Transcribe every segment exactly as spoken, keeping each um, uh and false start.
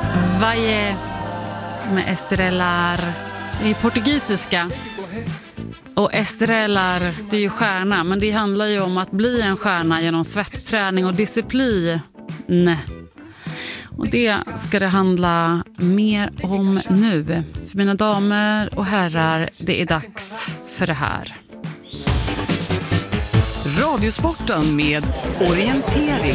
Vaje med Estrellar i portugisiska. Och Estrellar, det är ju stjärna, men det handlar ju om att bli en stjärna genom svettträning och disciplin. Och det ska det handla mer om nu. För mina damer och herrar, det är dags för det här. Radiosporten med orientering.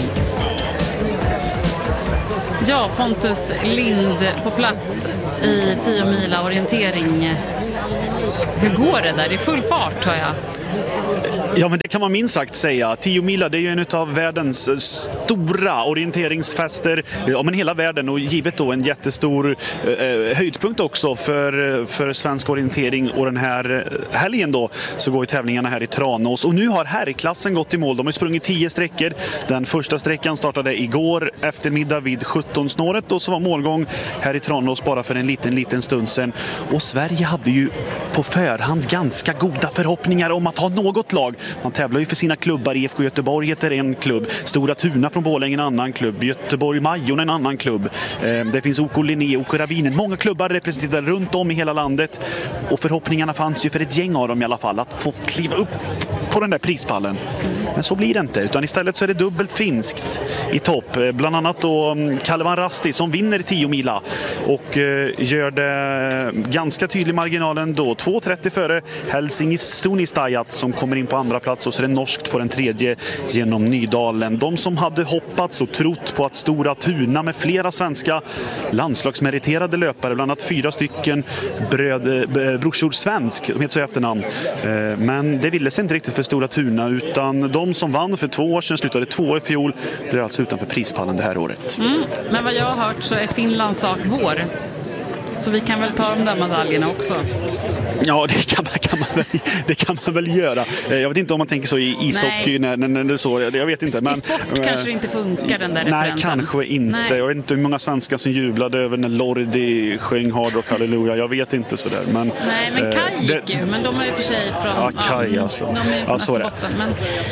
Ja, Pontus Lind på plats i tio mila orientering. Hur går det där? Det är full fart, hör jag. Ja, men det kan man minst sagt säga. tio mila, det är ju en av världens stora orienteringsfester. Ja, men hela världen, och givet då en jättestor eh, höjdpunkt också för, för svensk orientering. Och den här helgen då så går ju tävlingarna här i Tranås. Och nu har herrklassen gått i mål. De har sprungit tio sträckor. Den första sträckan startade igår eftermiddag vid sjutton-snåret. Och så var målgång här i Tranås bara för en liten, liten stund sedan. Och Sverige hade ju på förhand ganska goda förhoppningar om att ha något lag. Man tävlar ju för sina klubbar. I F K Göteborg heter en klubb. Stora Tuna från Borlänge en annan klubb. Göteborg Majon en annan klubb. Det finns O K Linné, O K Ravinen. Många klubbar representerade runt om i hela landet. Och förhoppningarna fanns ju för ett gäng av dem i alla fall att få kliva upp på den där prispallen. Men så blir det inte, utan istället så är det dubbelt finskt i topp. Bland annat då Kalevan Rasti som vinner tio mila och gör det ganska tydlig marginalen då. två trettio före Helsingis Sunistajat som kommer in på andra plats, och så är det norskt på den tredje genom Nydalen. De som hade hoppats och trott på att Stora Tuna med flera svenska landslagsmeriterade löpare, bland annat fyra stycken bröd, brorsor svensk, de heter så i efternamn. Men det ville sig inte riktigt för Stora Tuna, utan de som vann för två år sedan, slutade två i fjol, blir alltså utanför prispallen det här året. Mm, men vad jag har hört så är Finlands sak vår. Så vi kan väl ta de där medaljerna också. Ja, det kan man, kan man, väl, det kan man väl göra. Jag vet inte om man tänker så i ishockey när, när, när det är så. Jag vet inte. I men, sport äh, kanske det inte funkar, den där nej, referensen. Kanske inte. Nej. Jag vet inte hur många svenskar som jublade över när Lordi sjöng Hard Rock Hallelujah. Jag vet inte sådär. Men, nej, men Kaj äh, gick ju. Men de är ju för sig från... Ja, Kaj alltså. De är ju från ja, så är det. Men,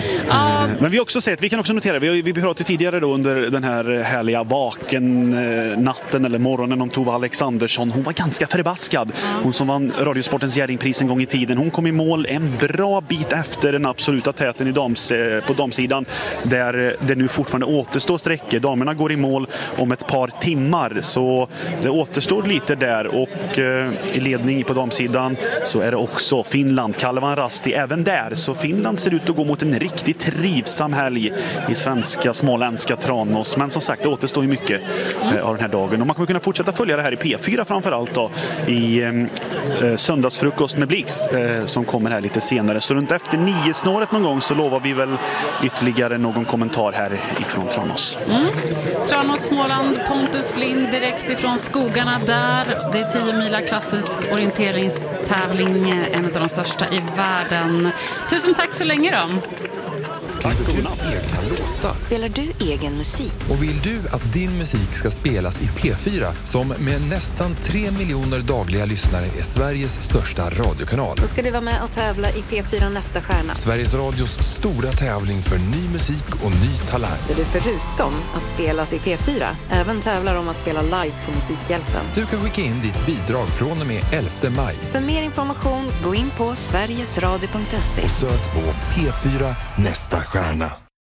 äh, men vi har också sett, vi kan också notera, vi, vi pratade tidigare då under den här härliga vaken eh, natten eller morgonen om Tova Alexandersson. Hon var ganska förbaskad. Ja. Hon som vann Radiosportens Jerringpris en gång i tiden. Hon kom i mål en bra bit efter den absoluta täten i dams, på damsidan, där det nu fortfarande återstår sträckor. Damerna går i mål om ett par timmar, så det återstår lite där, och eh, i ledning på damsidan så är det också Finland, Kalevan Rasti även där, så Finland ser ut att gå mot en riktigt trivsam helg i svenska småländska Tranås, men som sagt det återstår ju mycket eh, av den här dagen, och man kommer kunna fortsätta följa det här i P fyra framförallt då, i eh, söndagsfrukost med Blix eh, som kommer här lite senare. Så runt efter nio snåret någon gång så lovar vi väl ytterligare någon kommentar här ifrån Tranås. Mm. Tranås, Småland, Pontus Lind direkt ifrån skogarna där. Det är tio mila klassisk orienteringstävling, en av de största i världen. Tusen tack så länge då. Skriver du egna låtar? Spelar du egen musik? Och vill du att din musik ska spelas i P fyra, som med nästan tre miljoner dagliga lyssnare är Sveriges största radiokanal? Då ska du vara med och tävla i P fyra Nästa stjärna. Sveriges Radios stora tävling för ny musik och ny talang. Där du förutom att spelas i P fyra även tävlar om att spela live på Musikhjälpen. Du kan skicka in ditt bidrag från och med elfte maj. För mer information, gå in på sverigesradio punkt se. Och sök på P fyra Nästa stjärna.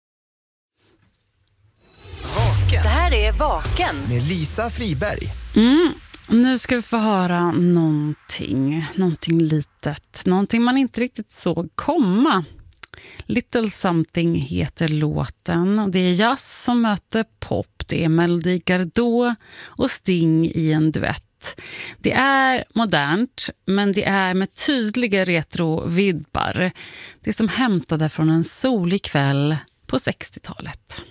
Vaken. Det här är Vaken med Lisa Friberg. Mm. Nu ska vi få höra någonting, någonting litet, någonting man inte riktigt såg komma. Little Something heter låten. Det är jazz som möter pop. Det är Melody Gardot och Sting i en duett. Det är modernt, men det är med tydliga retro-vibbar. Det är som hämtade från en solig kväll på sextiotalet.